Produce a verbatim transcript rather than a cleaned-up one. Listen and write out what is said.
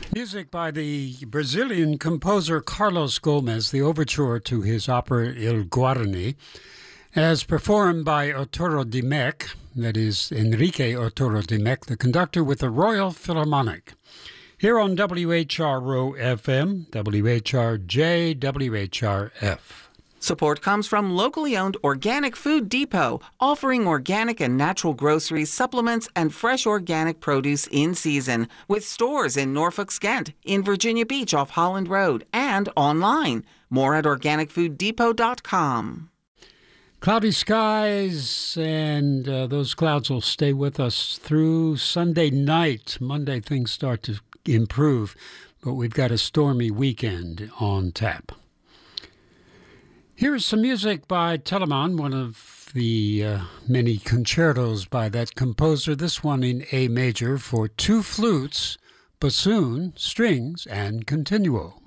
Music by the Brazilian composer Carlos Gomes, the overture to his opera Il Guarani, as performed by Arturo Dimec, that is Enrique Arturo Dimec, the conductor with the Royal Philharmonic. Here on W H R O F M, W H R J, W H R F. Support comes from locally owned Organic Food Depot, offering organic and natural groceries, supplements, and fresh organic produce in season, with stores in Norfolk, Skent, in Virginia Beach off Holland Road, and online. More at organic food depot dot com. Cloudy skies, and uh, those clouds will stay with us through Sunday night. Monday things start to improve, but we've got a stormy weekend on tap. Here's some music by Telemann, one of the uh, many concertos by that composer, this one in A major for two flutes, bassoon, strings, and continuo.